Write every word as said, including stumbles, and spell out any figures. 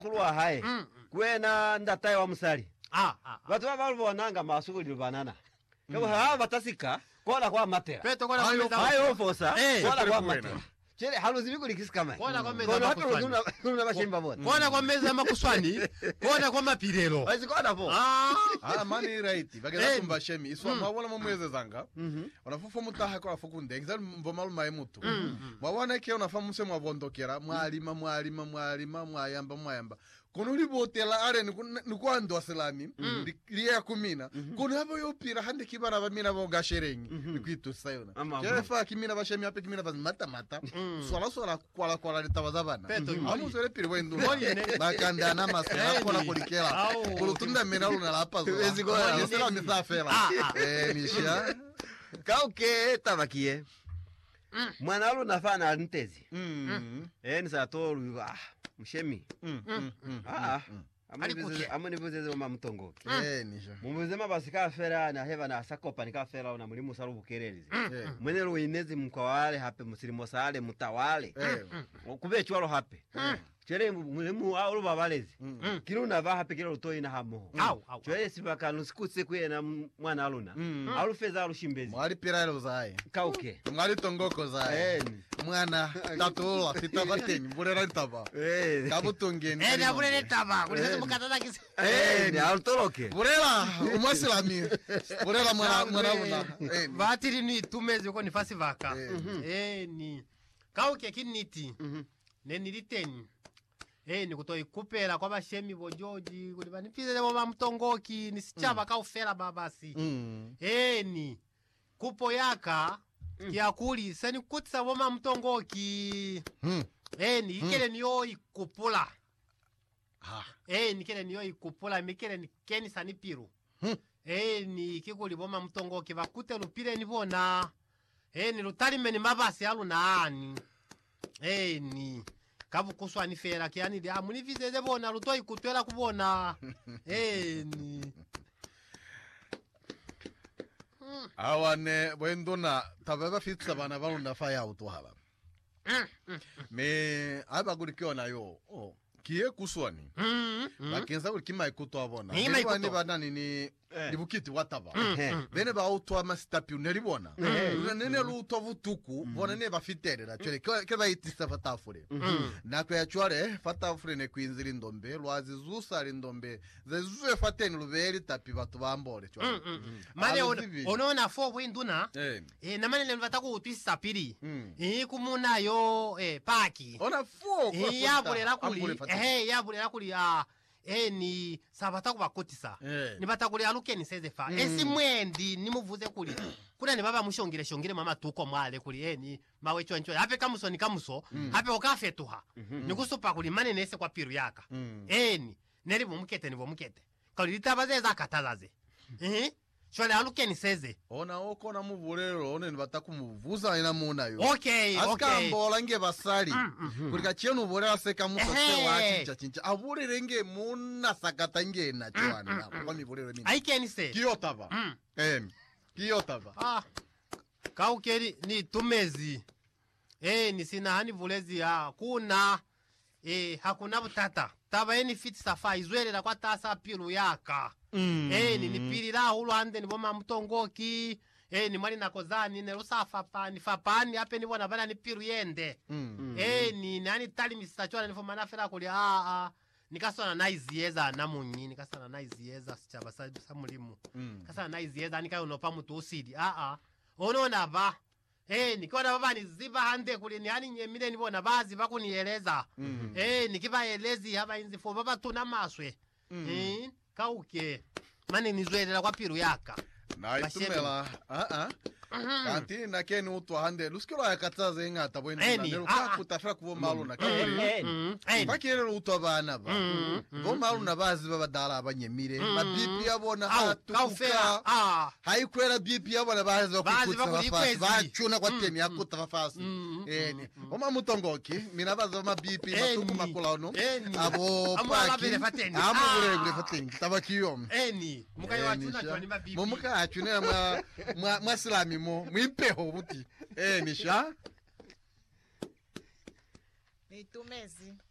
kulwa hai kwena ndataye wa musali ah ah watu babalu bonanga masukuli banana kabo ha batasika kola kwa matera peto kola kwa meza hayo fosa kola kwa matera chere haluzi biko likisikamai kola kwa meza makuswani kuna bashimba bona kola kwa meza makuswani kola kwa mapirelo basi kola po ah ah mani right bageza kumba shemi iswa mwabona mumweze zanga unafufa mutaha kwa fukunde ngizali mvomalu mai mutu mwabona ke unafamu se mwabondokera mwalima mwalima mwalima mwayamba mwayamba kono libotela are ni kwando aselani liya kumina kono abo yopira hande kibara bamina bo gasherengi nikwitu sayona jefa kimina bashemi ape kimina baz mata mata swala swala kwala kwala litabaza bana amusore piri wendu bakanda na masera kola kulikela kulutunda mena luna lapa zo ezigora sera misafela eh nisha kauke tabakie mwana lu nafana ntezi eh nisatolu ah mshemi ah amani vuzeze wa mtongoki eh nisha mumuzema basika fera na heva na sakopa nika fera na mulimu saru bukerezi mwene lu inezi mkwawale hape musilimo sale mutawale kubechi walo hape chere mulimu aulu babalezi kilo na va hape kilo toyi na hamo chere sibaka nusikutse kwena mwana aluna alu feza alu shimbezi mwali piralo zaye kauke mwali tongoko zaye mwana tatola fitabateni burera ntaba eh kabutongeni eh na burera ntaba kuleza mukatata kisi eh ni altoloke burera umwasilami burera mwana mwana una eh batiri ni tumeze ko ni fasi vaka eh ni kauke kiniti neni liteni eh ni kutoi kupera kwa bashemi bojoji kuli banipizele bo bamtongoki ni sichaba kaufera babasi eh ni kupo yaka ya kuli sani kutsa woma mtongoki hmm. eh ni ikele hmm. niyo ikupula ha eh ni kele niyo ikupula mikele ni keni sani piru hmm. eh ni kikuli woma mtongoki bakute lupire ni bona eh ni lutalimeni mabasi alu naani eh ni kabu kuswa ni fera kiani dia amuni vizeze bona lutoi kutwela kubona eh ni awane bwendona tababa fitsa bana balunda faya utohala me aba gulikiona yo oh kiye kuswani bakenza ulikima ikuto abona bani bana nini libukiti wataba bene ba utwa mastapi unelibona nene luto vutuku bona ne bafiterera chere ke bayitisa fatafure nakwe yachware fatafure ne kwinzira ndombe lwazi zusa rindombe zezuwe fateni luberi tapi batu bambore cyo mane onona fo bwinduna eh na mane levata ku utisa piri eh kumuna yo eh paki ona fo eh yabulera kuli eh yabulera kuli ah eh ni sabata kubakotisa eh. ni batakuli alukeni sezefa mm. esi mwendi nimuvuze kuli kuna ni baba mushongire shongire mama tuko mwale kuli eh ni mawe choncho hape kamuso ni kamuso mm. hape okafetuha mm -hmm. nikusupa kuli mane nese kwa piru yaka mm. eh ni neri bumukete ni bumukete kali litabaze katalaze eh shwale alukeni seze ona oko na muvurero one batakumuvuza ina muna yo okay aska okay aska mbola nge basali mm, mm, mm. kulika chenu vurera seka muso se wachicha chincha avurere nge muna sakata nge na chwana mm, mm, kwa mivurero mimi aikeni se kiyotava mm. eh kiyotava ah kaukeri ni tumezi eh ni sina hani vulezi ah kuna eh hakuna butata taba eni fit safa izwelera kwa tasa piru yaka mm. eh ni nipirira hulu ande ni boma mtongoki eh ni mwali nakozani ne rusafa pani fapani ape ni bona bana ni piru yende mm. eh ni nani tali misachwana ni foma nafera kuli a a nikasona naizieza namunyi nikasona naizieza sichaba samulimu mm. kasana naizieza nikayo nopa mutu usidi a a onona ba eh nikiona baba ni ziba hande kuli ni hani nyemile ni bona bazi bakunieleza mm. eh nikibaelezi haba inzi fo baba tuna maswe mm. eh kauke mane nizwelela kwa piru yaka na itumela a a kanti na keni utwa hande luskilo yakataza inga tabwenda na lero ka kutafira kuvo malu na keni bakire utwa bana ba vo malu na bazi baba dala abanyemire ba bipi yabona hatuka haikwera bipi yabona bazi bakutsa bachuna kwa temi yakutava fasi eni oma mutongoki mina bazo ma bipi matumu makulano abo paki amo gure gure fateni tabakiyom eni mukayo achuna twani ma bipi mumuka achunera mwa mwa mwasilami mo mwipeho buti eh nisha Nitumezi